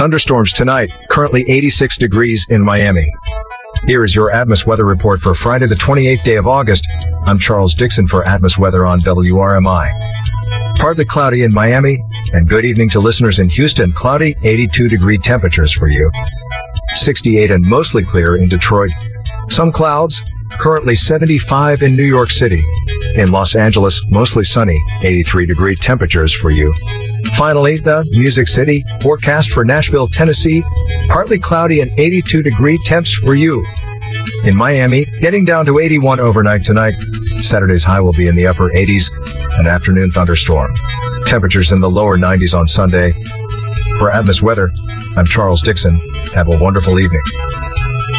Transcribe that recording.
thunderstorms tonight, currently 86 degrees in Miami. Here is your Atmos weather report for Friday the 28th day of August. I'm Charles Dixon for Atmos Weather on WRMI. Partly cloudy in Miami, and good evening to listeners in Houston. Cloudy, 82-degree temperatures for you. 68 and mostly clear in Detroit. Some clouds, currently 75 in New York City. In Los Angeles, mostly sunny, 83-degree temperatures for you. Finally, the Music City forecast for Nashville, Tennessee, partly cloudy and 82-degree temps for you. In Miami, getting down to 81 overnight tonight. Saturday's high will be in the upper 80s, an afternoon thunderstorm. Temperatures in the lower 90s on Sunday. For Atmos Weather, I'm Charles Dixon. Have a wonderful evening.